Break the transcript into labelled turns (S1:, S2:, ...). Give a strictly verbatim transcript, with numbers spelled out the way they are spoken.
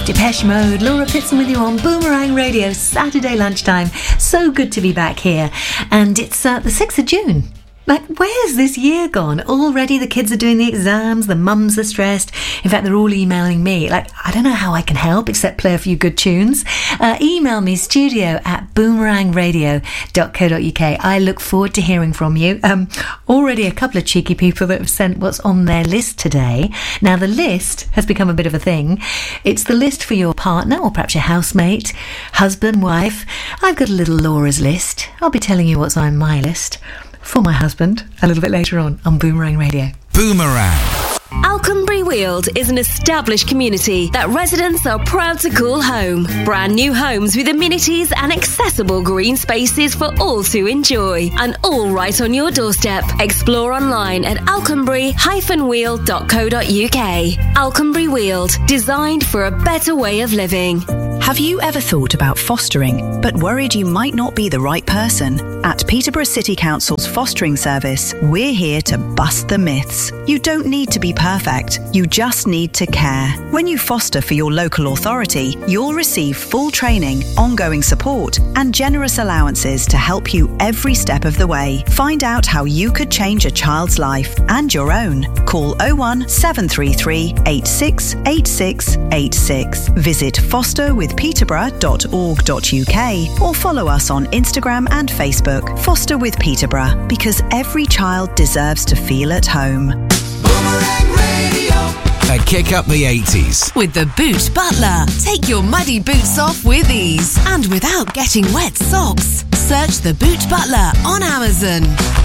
S1: Depeche Mode, Laura Pitson with you on Boomerang Radio, Saturday lunchtime. So good to be back here. And it's uh, the sixth of June. Like, where's this year gone? Already the kids are doing the exams, the mums are stressed. In fact, they're all emailing me. Like, I don't know how I can help except play a few good tunes. Uh, email me, studio at boomerang radio dot co dot uk. I look forward to hearing from you. Um, already a couple of cheeky people that have sent what's on their list today. Now, the list has become a bit of a thing. It's the list for your partner or perhaps your housemate, husband, wife. I've got a little Laura's list. I'll be telling you what's on my list for my husband a little bit later on on Boomerang Radio.
S2: Boomerang.
S3: Alconbury Weald is an established community that residents are proud to call home. Brand new homes with amenities and accessible green spaces for all to enjoy. And all right on your doorstep. Explore online at alconbury dash weald dot co dot uk. Alconbury Weald, designed for a better way of living.
S4: Have you ever thought about fostering, but worried you might not be the right person? At Peterborough City Council's fostering service, we're here to bust the myths. You don't need to be perfect, you just need to care. When you foster for your local authority, you'll receive full training, ongoing support, and generous allowances to help you every step of the way. Find out how you could change a child's life and your own. Call oh one seven three three eight six eight six eight six. Visit foster with peterborough dot org dot uk or follow us on Instagram and Facebook. Foster with Peterborough, because every child deserves to feel at home.
S2: Boomerang Radio. A kick up the eighties.
S5: With the Boot Butler. Take your muddy boots off with ease and without getting wet socks. Search the Boot Butler on Amazon.